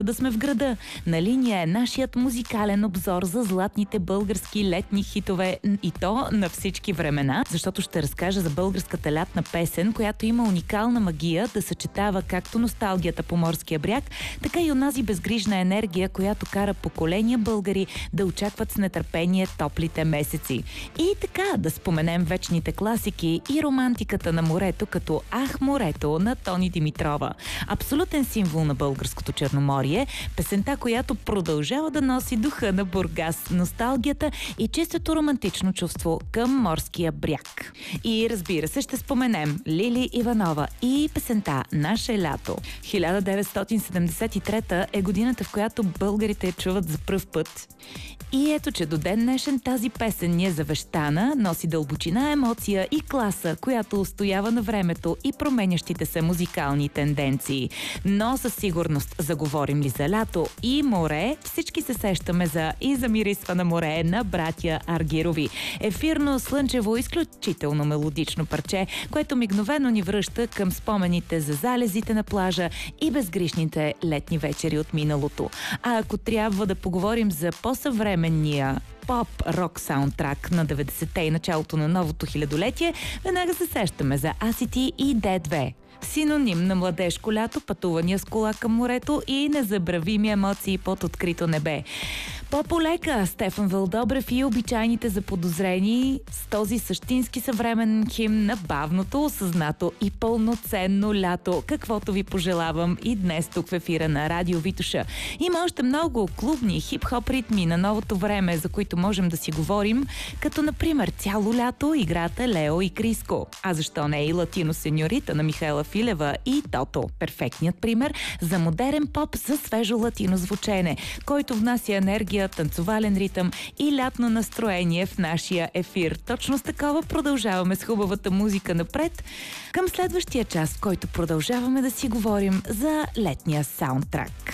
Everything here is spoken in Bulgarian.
да сме в града. На линия е нашият музикален обзор за златните български летни хитове и то на всички времена, защото ще разкажа за българската лятна песен, която има уникална магия да съчетава както носталгията по морския бряг, така и онази безгрижна енергия, която кара поколения българи да очакват с нетърпение топлите месеци. И така да споменем вечните класики и романтиката на морето, като "Ах, морето" на Тони Димитрова. Абсолютен символ на българското Черноморие, песента, която продължава да носи духа на Бургас, носталгията и чистото романтично чувство към морския бряг. И разбира се, ще споменем Лили Иванова и песента "Наше лято". 1973 е годината, в която българите я чуват за пръв път. И ето, че до ден днешен тази песен ни е завещана, носи дълбочина, емоция и класа, която устоява на времето и променящите се музикални тенденции. Но със сигурност, заговорим ли за лято и море, всички се сещаме за "И замирисва на море" на братя Аргирови. Ефирно, слънчево, изключително мелодично парче, което мигновено ни връща към спомените за залезите на плажа и безгришните летни вечери от миналото. А ако трябва да поговорим за по-съвременния поп-рок саундтрак на 90-те и началото на новото хилядолетие, веднага се сещаме за ACT и D2. Синоним на младежко лято, пътувания с кола към морето и незабравими емоции под открито небе. По-полека Стефан Вълдобрев и обичайните заподозрени с този същински съвременен химн на бавното, осъзнато и пълноценно лято, каквото ви пожелавам и днес тук в ефира на Радио Витоша. Има още много клубни хип-хоп ритми на новото време, за които можем да си говорим, като например "Цяло лято", играта Лео и Криско. А защо не и "Латино сеньорита" на Михаела Филева и Тото. Перфектният пример за модерен поп за свежо латино звучене, който внася енергия, танцовален ритъм и лятно настроение в нашия ефир. Точно с такова продължаваме с хубавата музика напред към следващия час, в който продължаваме да си говорим за летния саундтрак.